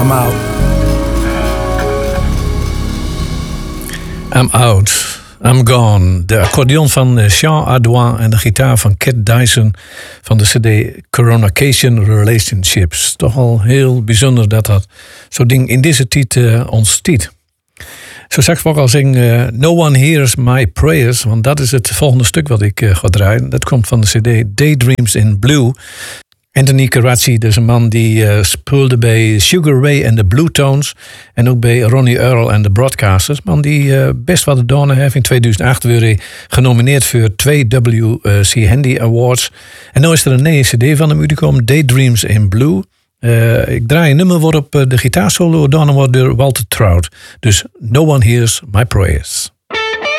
I'm out. I'm out. I'm gone. De accordeon van Jean Ardouin en de gitaar van Cat Dyson van de CD Coronation Relationships. Toch al heel bijzonder dat zo'n ding in deze tijd ontstiet. Zo straks ook al zingen No One Hears My Prayers, want dat is het volgende stuk wat ik ga draaien. Dat komt van de CD Daydreams in Blue. Anthony Carracci, dus een man die speelde bij Sugar Ray en de Blue Tones. En ook bij Ronnie Earl en de Broadcasters. Man die best wat gedaan heeft. In 2008 werd hij genomineerd voor 2 W.C. Handy Awards. En nu is er een nieuwe CD van hem uitgekomen, Daydreams in Blue. Ik draai een nummer waarop de gitaarsolo gedaan wordt door Walter Trout. Dus No One Hears My Prayers.